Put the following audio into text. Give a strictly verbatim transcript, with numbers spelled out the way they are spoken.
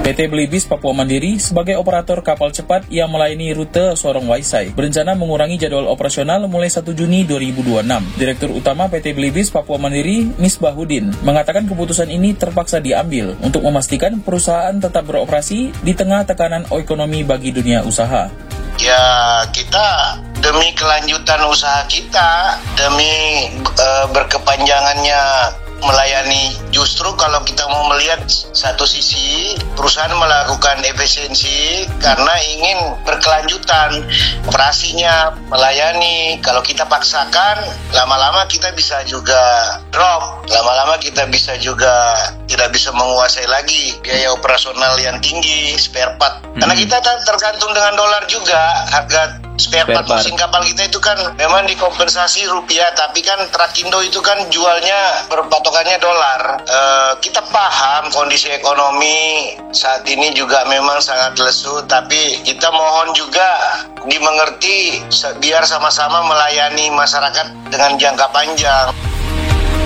P T Belibis Papua Mandiri sebagai operator kapal cepat yang melayani rute Sorong Waisai berencana mengurangi jadwal operasional mulai satu Juni dua ribu dua puluh enam. Direktur Utama P T Belibis Papua Mandiri, Misbahudin, mengatakan keputusan ini terpaksa diambil untuk memastikan perusahaan tetap beroperasi di tengah tekanan ekonomi bagi dunia usaha. Ya, kita demi kelanjutan usaha kita, demi uh, berkepanjangannya melayani. Justru kalau kita mau melihat satu sisi perusahaan melakukan efisiensi karena ingin berkelanjutan operasinya, melayani. Kalau kita paksakan, lama-lama kita bisa juga drop, lama-lama kita bisa juga tidak bisa menguasai lagi biaya operasional yang tinggi, spare part. Hmm. Karena kita tergantung dengan dolar juga, harga spare part mesin kapal kita itu kan memang dikompensasi rupiah, tapi kan Trakindo itu kan jualnya berpatokannya dolar. E, kita paham kondisi ekonomi saat ini juga memang sangat lesu, tapi kita mohon juga dimengerti biar sama-sama melayani masyarakat dengan jangka panjang.